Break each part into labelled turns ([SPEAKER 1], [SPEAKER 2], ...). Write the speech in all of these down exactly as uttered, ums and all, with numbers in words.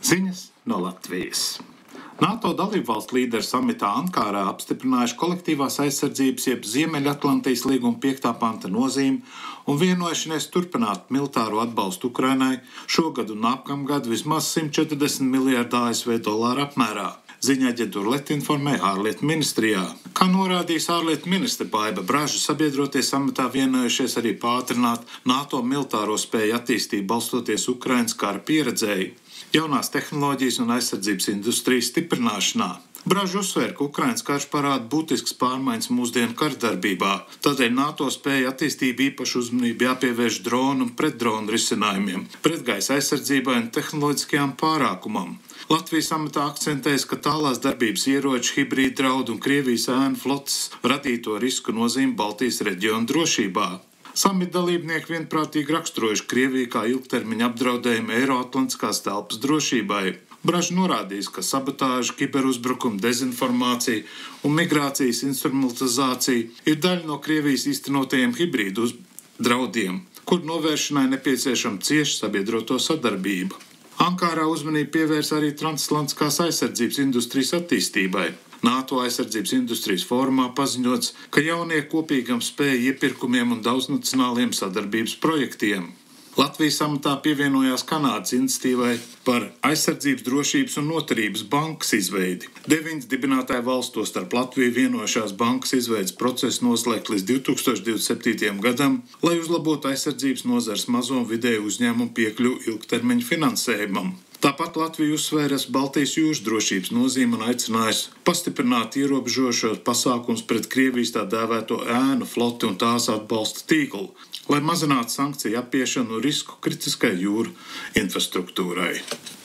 [SPEAKER 1] Ziņas no Latvijas. NATO dalībvalstu līderi samitā Ankārā apstiprinājuši kolektīvās aizsardzības jeb Ziemeļatlantijas līguma piektā panta nozīmi un vienojušies turpināt militāro atbalstu Ukrainai šogad un nākamgad vismaz simt četrdesmit miljārdu A S V dolāru apmērā. Ziņa aģentūra Let informē ārlietu ministrijā. Kā norādījis ārlietu ministre Baiba Braža, sabiedrotie samitā vienojušies arī pātrināt NATO militāro spēju attīstību balstoties Ukrainas kara pieredzēji, jaunās tehnoloģijas un aizsardzības industrijas stiprināšanā. Braža uzsvēra, ka Ukrainas karš parāda būtiskas pārmaiņas mūsdienu kardarbībā, tādēļ NATO spēja attīstība īpašu uzmanību jāpievērš dronu un pretdronu risinājumiem, pretgaisa aizsardzībai un tehnoloģiskajām pārākumam. Latvijas samitā akcentējas, ka tālās darbības ieroči, hibrīda draudu un Krievijas ēnu flotes radīto risku nozīmi Baltijas reģiona drošībā. Samita dalībnieki vienprātīgi raksturojuši Krieviju kā ilgtermiņa apdraudējumu Eiroatlantiskās telpas drošībai. Braža norādījis, ka sabotāža, kiberuzbrukuma, dezinformācija un migrācijas instrumentalizācija ir daļa no Krievijas īstenotajiem hibrīdu draudiem, kur novēršanai nepieciešama cieša sabiedroto sadarbība. Ankārā uzmanību pievērs arī transatlantiskās aizsardzības industrijas attīstībai. NATO aizsardzības industrijas fórumā paziņots, ka jaunie kopīgam spēju iepirkumiem un daudznacionāliem sadarbības projektiem. Latvijas samitā pievienojās Kanādas iniciatīvai par aizsardzības, drošības un noturības bankas izveidi. Deviņas dibinātāju valstu starp Latviju vienojušās bankas izveidas procesu noslēgt līdz divi tūkstoši divdesmit septītajam gadam, lai uzlabotu aizsardzības nozares mazo un vidēju uzņēmumu piekļuvu ilgtermiņa finansējumam. Tāpat Latvija uzsvēras Baltijas jūras drošības nozīmi un aicinājusi pastiprināt ierobežošos pasākums pret Krievijas tā dēvēto ēnu floti un tās atbalsta tīklu, lai mazinātu sankciju apiešanu un risku kritiskai jūru infrastruktūrai.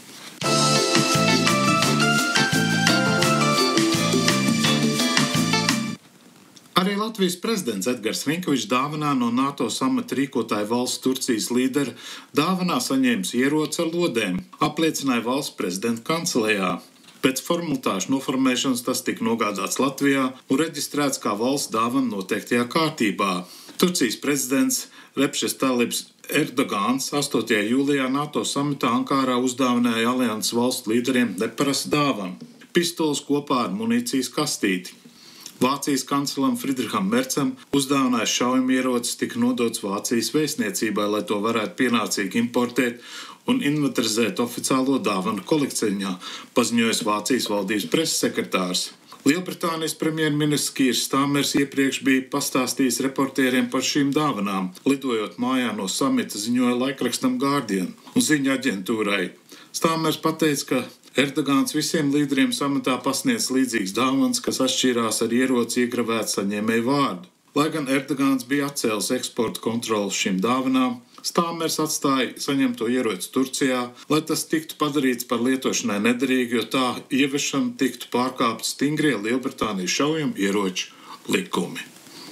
[SPEAKER 1] Arī Latvijas prezidents Edgars Rinkevičs dāvanā no NATO samita rīkotāja valsts Turcijas līdera dāvanā saņēmis ieroci ar lodēm, apliecināja valsts prezidenta kancelējā. Pēc formalitāšu noformēšanas tas tika nogādāts Latvijā un reģistrēts kā valsts dāvana noteiktajā kārtībā. Turcijas prezidents Repšes Talibs Erdogans astotajā jūlijā NATO samitā Ankārā uzdāvināja alianses valstu līderiem neparastu dāvanu – pistoles kopā ar munīcijas kastīti. Vācijas kancleram Friedricham Mercam uzdāvinājis šaujamierocis tika nodots Vācijas vēstniecībai, lai to varētu pienācīgi importēt un inventarizēt oficiālo dāvanu kolekcijā, paziņojis Vācijas valdības preses sekretārs. Lielbritānijas premjerministrs Kīrs Stāmers iepriekš bija pastāstījis reportieriem par šīm dāvanām, lidojot mājā no samita, ziņoja laikrakstam Guardian un ziņu aģentūrai. Stāmers pateica, ka Erdogans visiem līderiem samitā pasniedz līdzīgas dāvanas, kas atšķīrās ar ieroci iegravētu saņēmēju vārdu. Lai gan Erdogans bija atcēlis eksporta kontroli šīm dāvanām, Stāmers atstāja saņemto ieroci Turcijā, lai tas tiktu padarīts par lietošanai nederīgu, jo tā ieviešana tiktu pārkāpta stingrie Lielbritānijas šaujam ieroču likumi.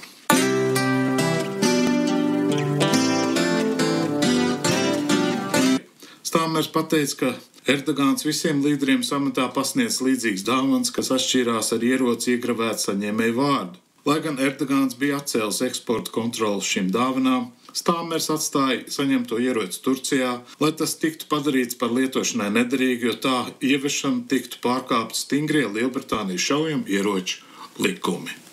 [SPEAKER 1] Stāmers pateica, ka Erdogans visiem līderiem samitā pasniedz līdzīgas dāvanas, kas atšķīrās ar ieroci iegravētu saņēmēju vārdu. Lai gan Erdogans bija atcēlis eksporta kontroli šīm dāvanām, Stāmers atstāja saņemto ieroci Turcijā, lai tas tiktu padarīts par lietošanai nederīgu, jo tā ieviešana tiktu pārkāpta stingrie Lielbritānijas šaujam ieroču likumi.